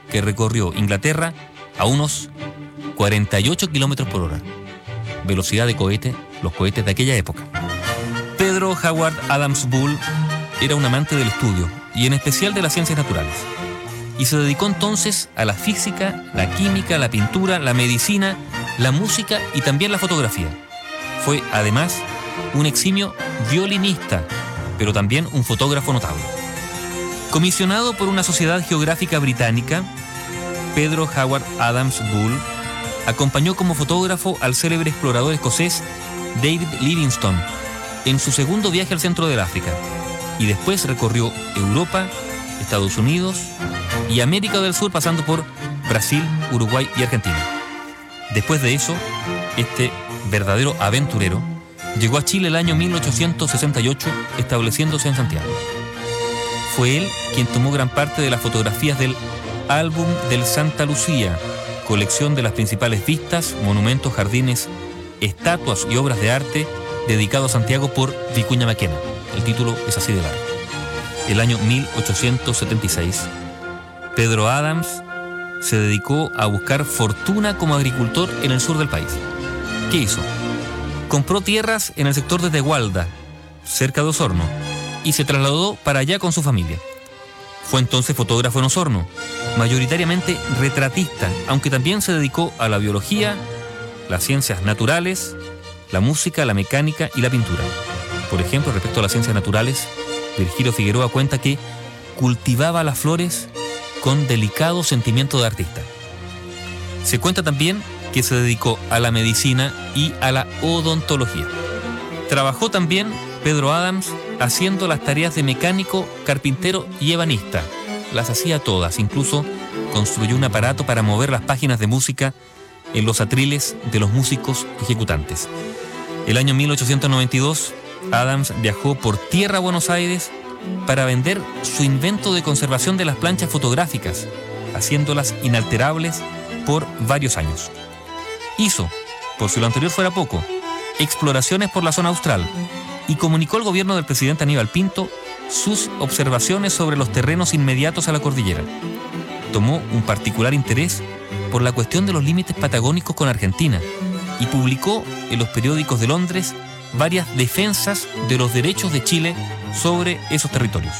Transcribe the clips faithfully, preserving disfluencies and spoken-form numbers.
que recorrió Inglaterra a unos cuarenta y ocho kilómetros por hora. Velocidad de cohete, los cohetes de aquella época. Pedro Howard Adams Bull era un amante del estudio y en especial de las ciencias naturales. Y se dedicó entonces a la física, la química, la pintura, la medicina, la música y también la fotografía. Fue, además, un eximio violinista, pero también un fotógrafo notable. Comisionado por una sociedad geográfica británica, Pedro Howard Adams Bull acompañó como fotógrafo al célebre explorador escocés David Livingstone en su segundo viaje al centro del África, y después recorrió Europa, Estados Unidos y América del Sur, pasando por Brasil, Uruguay y Argentina. Después de eso, este verdadero aventurero llegó a Chile el año mil ochocientos sesenta y ocho, estableciéndose en Santiago. Fue él quien tomó gran parte de las fotografías del Álbum del Santa Lucía, colección de las principales vistas, monumentos, jardines, estatuas y obras de arte dedicado a Santiago por Vicuña Maquena. El título es así de largo. El año mil ochocientos setenta y seis, Pedro Adams se dedicó a buscar fortuna como agricultor en el sur del país. ¿Qué hizo? Compró tierras en el sector de Tegualda, cerca de Osorno, y se trasladó para allá con su familia. Fue entonces fotógrafo en Osorno, mayoritariamente retratista, aunque también se dedicó a la biología, las ciencias naturales, la música, la mecánica y la pintura. Por ejemplo, respecto a las ciencias naturales, Virgilio Figueroa cuenta que cultivaba las flores con delicado sentimiento de artista. Se cuenta también que se dedicó a la medicina y a la odontología. Trabajó también Pedro Adams haciendo las tareas de mecánico, carpintero y ebanista. Las hacía todas, incluso construyó un aparato para mover las páginas de música en los atriles de los músicos ejecutantes. El año mil ochocientos noventa y dos, Adams viajó por tierra a Buenos Aires para vender su invento de conservación de las planchas fotográficas, haciéndolas inalterables por varios años. Hizo, por si lo anterior fuera poco, exploraciones por la zona austral y comunicó al gobierno del presidente Aníbal Pinto sus observaciones sobre los terrenos inmediatos a la cordillera. Tomó un particular interés por la cuestión de los límites patagónicos con Argentina y publicó en los periódicos de Londres varias defensas de los derechos de Chile sobre esos territorios.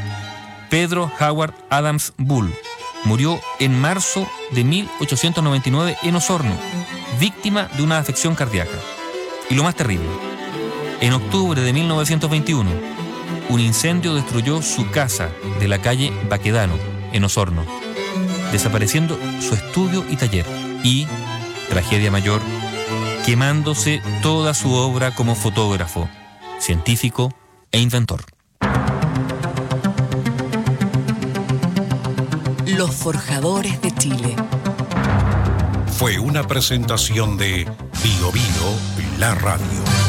Pedro Howard Adams Bull murió en marzo de mil ochocientos noventa y nueve en Osorno, víctima de una afección cardíaca. Y lo más terrible, en octubre de mil novecientos veintiuno, un incendio destruyó su casa de la calle Baquedano, en Osorno, desapareciendo su estudio y taller y, tragedia mayor, quemándose toda su obra como fotógrafo, científico e inventor. Los Forjadores de Chile. Fue una presentación de Bio Bio, la radio.